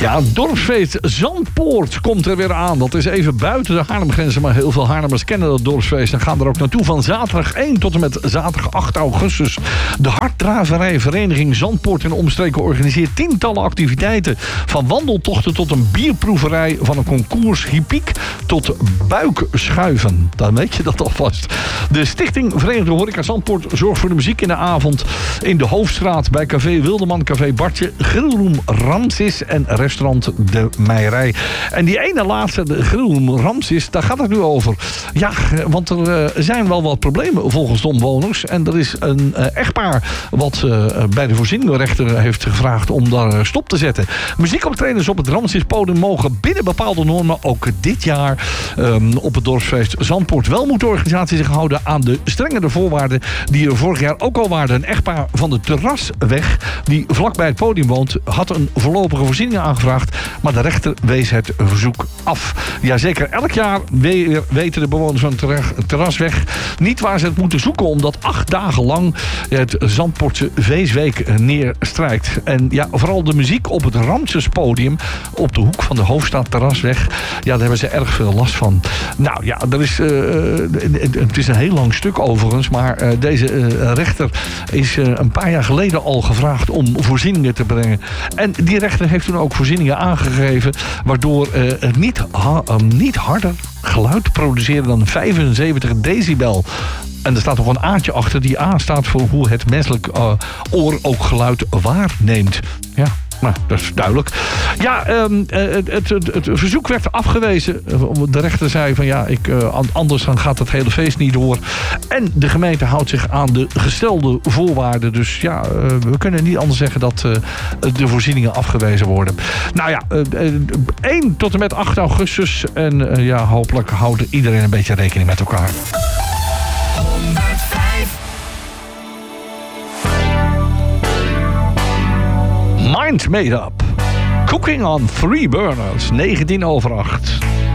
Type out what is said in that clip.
Ja, dorpsfeest Zandpoort komt er weer aan. Dat is even buiten de Haarlemgrenzen, maar heel veel Haarlemmers kennen dat dorpsfeest en gaan er ook naartoe van zaterdag 1 tot en met zaterdag 8 augustus. De harddraverijvereniging Zandpoort en omstreken organiseert tientallen activiteiten. Van wandeltochten tot een bierproeverij, van een concours hippiek tot buikschuiven. Dan weet je dat alvast. De Stichting Verenigde Horeca Zandpoort zorgt voor de muziek in de avond in de Hoofdstraat bij Café Wildeman, Café Bartje, Grillroom Ramses en restaurant De Meierij. En die ene laatste, de Grillroom Ramses, daar gaat het nu over. Ja, want er zijn wel wat problemen volgens de omwoners. En er is een echtpaar wat bij de voorzieningenrechter heeft gevraagd om daar stop te zetten. Muziekoptredens op het Ramses podium mogen binnen bepaalde normen ook dit jaar op het dorpsfeest Zandpoort. Wel moet de organisatie zich houden aan de strengere voorwaarden die er vorig jaar ook al waren. Een echtpaar van de Terrasweg, die vlakbij het podium woont, had een voorlopige voorziening aangevraagd, maar de rechter wees het verzoek af. Jazeker, elk jaar weten de bewoners van de Terrasweg niet waar ze het moeten zoeken, omdat 8 dagen lang het Zandpoortse feestweek neerstrijkt. En ja, vooral de muziek op het Ramsespodium op de hoek van de Hoofdstraat Terrasweg, ja, daar hebben ze erg veel last van. Nou ja, het is een heel lang stuk overigens, maar deze rechter is een paar jaar geleden al gevraagd om voorzieningen te brengen. En die rechter heeft toen ook voorzieningen aangegeven, waardoor het niet harder geluid produceren dan 75 decibel. En er staat nog een A'tje achter. Die A staat voor hoe het menselijk oor ook geluid waarneemt. Ja. Nou, dat is duidelijk. Ja, het verzoek werd afgewezen. De rechter zei van ja, anders dan gaat het hele feest niet door. En de gemeente houdt zich aan de gestelde voorwaarden. Dus ja, we kunnen niet anders zeggen dat de voorzieningen afgewezen worden. Nou ja, 1 tot en met 8 augustus. En ja, hopelijk houdt iedereen een beetje rekening met elkaar. 105. Mind Made Up. Cooking on 3 burners. 19 over 8.